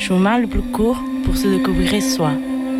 chemin le plus court pour se découvrir soi.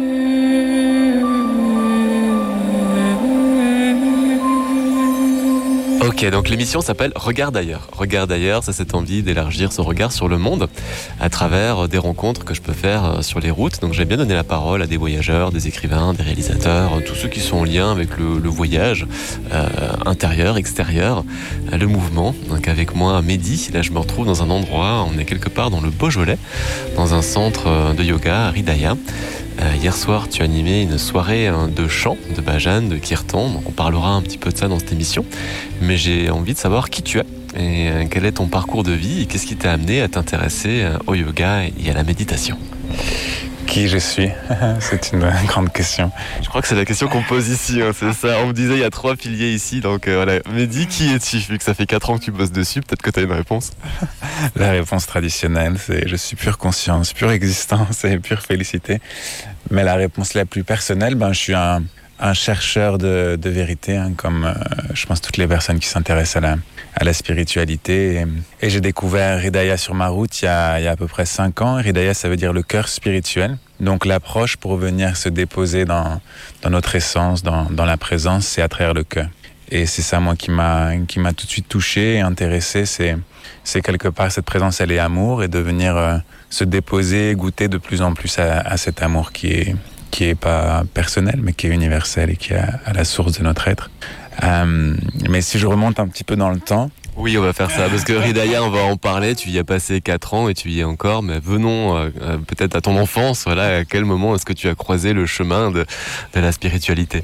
Ok, donc l'émission s'appelle Regarde ailleurs. Regarde ailleurs, c'est cette envie d'élargir son regard sur le monde à travers des rencontres que je peux faire sur les routes. Donc j'ai bien donné la parole à des voyageurs, des écrivains, des réalisateurs, tous ceux qui sont en lien avec le voyage intérieur, extérieur, le mouvement. Donc avec moi, Mehdi, là je me retrouve dans un endroit, on est quelque part dans le Beaujolais, dans un centre de yoga à Hridaya. Hier soir, tu as animé une soirée de chant, de bhajan, de kirtan. Donc on parlera un petit peu de ça dans cette émission. Mais j'ai envie de savoir qui tu es et quel est ton parcours de vie et qu'est-ce qui t'a amené à t'intéresser au yoga et à la méditation. Qui je suis? C'est une grande question. Je crois que c'est la question qu'on pose ici, hein, c'est ça. On me disait il y a 3 piliers ici, donc voilà. Mehdi, qui es-tu? Vu que ça fait 4 ans que tu bosses dessus, peut-être que tu as une réponse. La réponse traditionnelle, c'est je suis pure conscience, pure existence et pure félicité. Mais la réponse la plus personnelle, je suis un chercheur de vérité, hein, comme je pense toutes les personnes qui s'intéressent à la spiritualité. Et j'ai découvert Hridaya sur ma route il y a à peu près 5 ans. Hridaya, ça veut dire le cœur spirituel. Donc l'approche pour venir se déposer dans notre essence, dans la présence, c'est à travers le cœur. Et c'est ça, moi, qui m'a tout de suite touché et intéressé. C'est quelque part cette présence, elle est amour, et de venir se déposer, goûter de plus en plus à cet amour qui est pas personnel, mais qui est universel et qui est à la source de notre être. Mais si je remonte un petit peu dans le temps... Oui, on va faire ça, parce que Hridaya, on va en parler, tu y as passé 4 ans et tu y es encore, mais venons peut-être à ton enfance, voilà, à quel moment est-ce que tu as croisé le chemin de la spiritualité?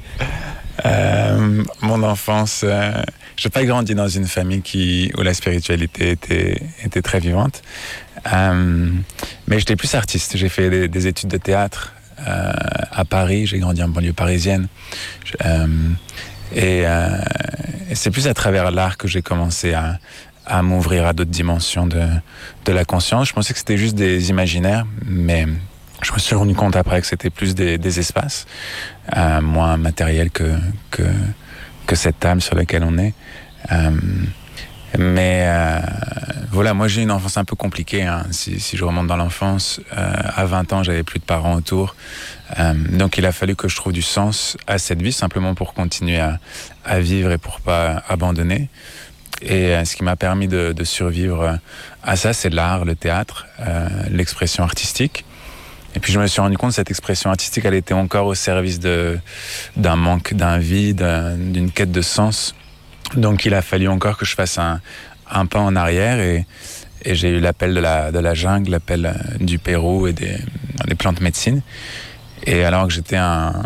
Mon enfance, j'ai pas grandi dans une famille où la spiritualité était très vivante, mais j'étais plus artiste. J'ai fait des études de théâtre à Paris, j'ai grandi en banlieue parisienne, et c'est plus à travers l'art que j'ai commencé à m'ouvrir à d'autres dimensions de la conscience. Je pensais que c'était juste des imaginaires, mais je me suis rendu compte après que c'était plus des espaces, moins matériels que cette table sur laquelle on est. Mais voilà, moi j'ai une enfance un peu compliquée, hein. Si je remonte dans l'enfance, à 20 ans, j'avais plus de parents autour. Donc il a fallu que je trouve du sens à cette vie, simplement pour continuer à vivre et pour pas abandonner. Et ce qui m'a permis de survivre à ça, c'est l'art, le théâtre, l'expression artistique. Et puis je me suis rendu compte que cette expression artistique, elle était encore au service d'un manque, d'un vide, d'une quête de sens. Donc il a fallu encore que je fasse un pas en arrière, et j'ai eu l'appel de la jungle, l'appel du Pérou et des plantes médecines. Et alors que j'étais un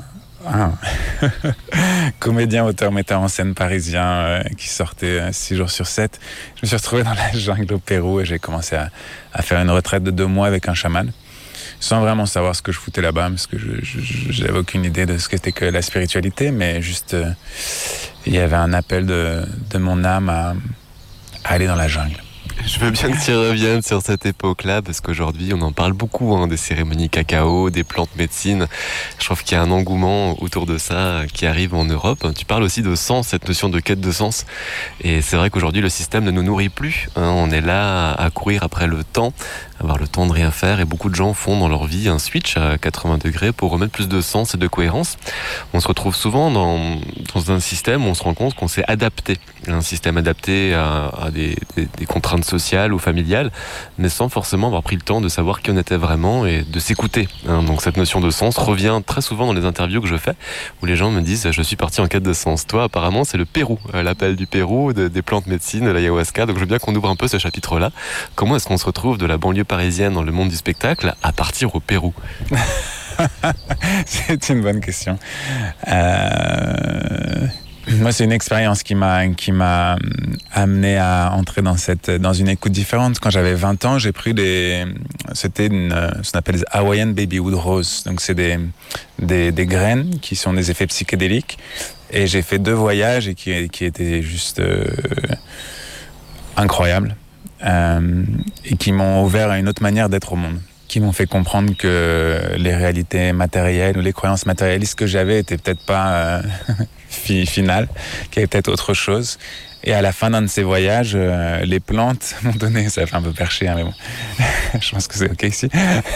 comédien, auteur, metteur en scène parisien qui sortait 6 jours sur 7, je me suis retrouvé dans la jungle au Pérou et j'ai commencé à faire une retraite de 2 mois avec un chaman, sans vraiment savoir ce que je foutais là-bas, parce que je n'avais aucune idée de ce qu'était que la spiritualité, mais juste il y avait un appel de mon âme à aller dans la jungle. Je veux bien que tu reviennes sur cette époque-là, parce qu'aujourd'hui, on en parle beaucoup, des cérémonies cacao, des plantes médecines. Je trouve qu'il y a un engouement autour de ça qui arrive en Europe. Tu parles aussi de sens, cette notion de quête de sens. Et c'est vrai qu'aujourd'hui, le système ne nous nourrit plus. On est là à courir après le temps, avoir le temps de rien faire. Et beaucoup de gens font dans leur vie un switch à 80 degrés pour remettre plus de sens et de cohérence. On se retrouve souvent dans un système où on se rend compte qu'on s'est adapté. Un système adapté à des contraintes sociales ou familiales, mais sans forcément avoir pris le temps de savoir qui on était vraiment et de s'écouter. Donc cette notion de sens revient très souvent dans les interviews que je fais, où les gens me disent « je suis parti en quête de sens ». Toi, apparemment, c'est le Pérou, l'appel du Pérou, des plantes médecines, de l'ayahuasca. Donc je veux bien qu'on ouvre un peu ce chapitre-là. Comment est-ce qu'on se retrouve de la banlieue parisienne dans le monde du spectacle à partir au Pérou? C'est une bonne question. Moi, c'est une expérience qui m'a amené à entrer dans une écoute différente. Quand j'avais 20 ans, j'ai pris ce qu'on appelle des Hawaiian Babywood Rose. Donc, c'est des graines qui sont des effets psychédéliques. Et j'ai fait 2 voyages et qui étaient juste incroyables. Et qui m'ont ouvert à une autre manière d'être au monde. Qui m'ont fait comprendre que les réalités matérielles ou les croyances matérialistes que j'avais étaient peut-être pas finales, qu'il y avait peut-être autre chose. Et à la fin d'un de ces voyages, les plantes m'ont donné, ça fait un peu perché, mais bon, je pense que c'est ok ici,